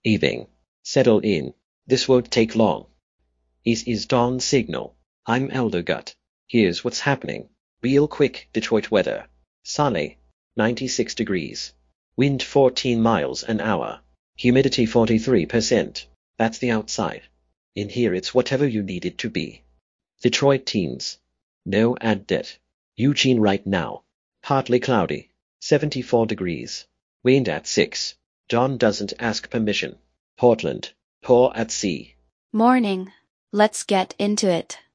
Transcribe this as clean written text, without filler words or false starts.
Evening. Settle in. This won't take long. Is dawn signal. I'm Elder Gut. Here's what's happening. Real quick Detroit weather. Sunny. 96 degrees. Wind 14 miles an hour. Humidity 43%. That's the outside. In here it's whatever you need it to be. Detroit teens. No ad debt. Eugene right now. Partly cloudy. 74 degrees. Wind at 6. John doesn't ask permission. Portland. Pour at sea. Morning. Let's get into it.